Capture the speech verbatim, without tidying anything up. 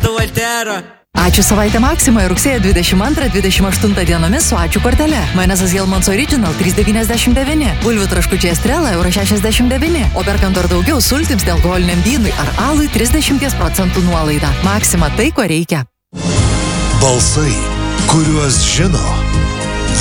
metų Valtero. Ačiū savaitę Maksimoje rugsėjo dvidešimt antrą dvidešimt aštuntą dienomis su ačiū kortele. Majonezas Hellmann's Original trys devyniasdešimt devyni, bulvių traškučiai Estrela euro šešiasdešimt devyni, o perkant ar daugiau sultims nealkoholiniam vynui ar alui trisdešimt procentų nuolaida. Maksima tai, ko reikia. Balsai, kuriuos žino